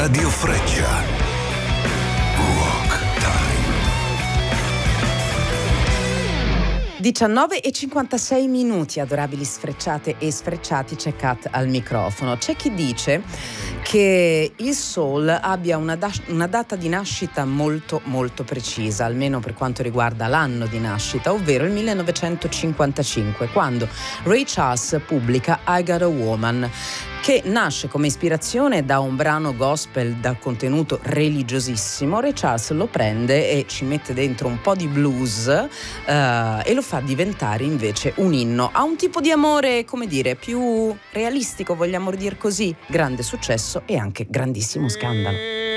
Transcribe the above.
Radio Freccia. Rock Time. 19:56, adorabili sfrecciate e sfrecciati, c'è Kat al microfono. C'è chi dice che il soul abbia una data di nascita molto molto precisa, almeno per quanto riguarda l'anno di nascita, ovvero il 1955, quando Ray Charles pubblica I Got a Woman, che nasce come ispirazione da un brano gospel dal contenuto religiosissimo. Ray Charles lo prende e ci mette dentro un po' di blues e lo fa diventare invece un inno a un tipo di amore, come dire, più realistico, vogliamo dire così. Grande successo e anche grandissimo scandalo.